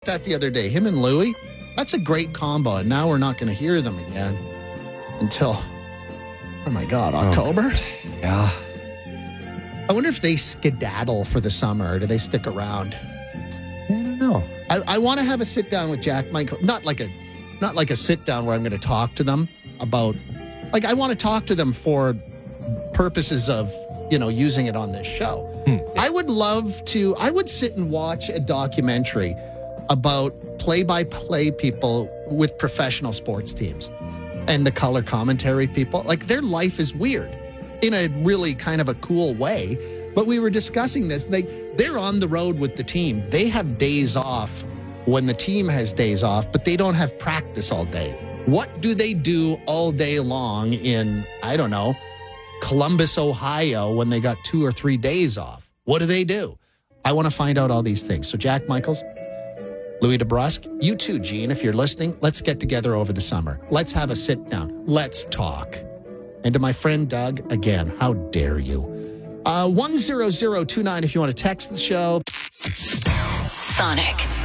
that the other day. Him and Louie, that's a great combo. And now we're not going to hear them again until, oh my God, October? Yeah. I wonder if they skedaddle for the summer or do they stick around? I don't know. I want to have a sit down with Jack Michael, not like a sit down where I'm going to talk to them about, like, I want to talk to them for purposes of, using it on this show. I would sit and watch a documentary about play-by-play people with professional sports teams and the color commentary people. Like, their life is weird in a really kind of a cool way. But we were discussing this. They're on the road with the team. They have days off when the team has days off, but they don't have practice all day. What do they do all day long in, I don't know, Columbus, Ohio, when they got 2 or 3 days off? What do? I want to find out all these things. So Jack Michaels, Louie DeBrusk, you too, Gene, if you're listening, let's get together over the summer. Let's have a sit down. Let's talk. And to my friend Doug, again, how dare you? 10029 if you want to text the show. Sonic.